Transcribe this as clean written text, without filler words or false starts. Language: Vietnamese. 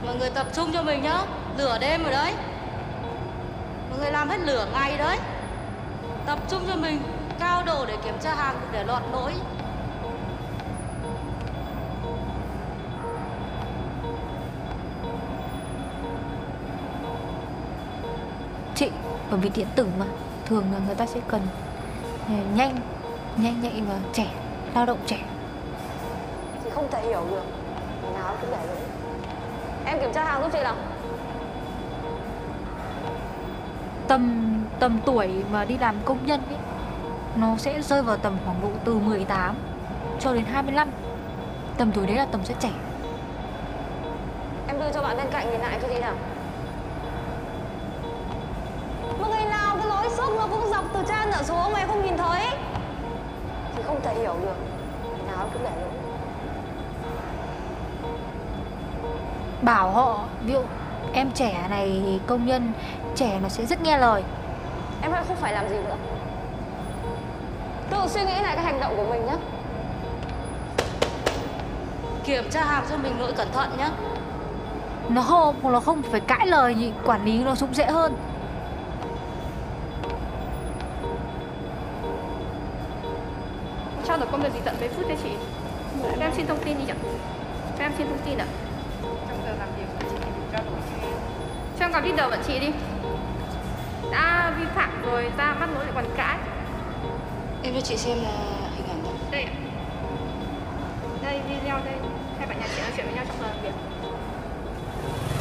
Mọi người tập trung cho mình nhá. Lửa đêm rồi đấy. Mọi người làm hết lửa ngày đấy. Tập trung cho mình, cao độ để kiểm tra hàng để lọt lỗi. Chị, bởi vì điện tử mà thường là người ta sẽ cần nhanh nhạy và trẻ, lao động trẻ. Chị không thể hiểu được, ngày nào cũng để lỗi. Em kiểm tra hàng giúp chị nào. Tầm tuổi mà đi làm công nhân ấy, nó sẽ rơi vào tầm khoảng độ từ 18 cho đến 25. Tầm tuổi đấy là tầm sẽ trẻ. Em đưa cho bạn bên cạnh nhìn lại cho chị nào. Mà ngày nào cái lối xốp nó cũng dọc từ trên trở xuống mà em không nhìn thấy. Chị không thể hiểu được, ngày nào cũng để lỗi. Bảo họ, ví dụ em trẻ này, công nhân trẻ nó sẽ rất nghe lời. Em không phải làm gì nữa. Tự suy nghĩ lại cái hành động của mình nhé. Kiểm tra hàng cho mình lỗi cẩn thận nhá. Nó không phải cãi lời thì quản lý nó cũng dễ hơn. Trao đổi công việc gì tận mấy phút đấy chị? Các em xin thông tin đi chẳng? Các em xin thông tin ạ? Trong giờ làm việc của chị thì trao đổi cho em. Cho em gặp leader bọn chị đi. Đã vi phạm rồi ra bắt lỗi lại còn cãi. Em cho chị xem là hình ảnh đâu. Đây ạ. Đây video đây. Hai bạn nhà chị nói chuyện với nhau trong giờ làm việc.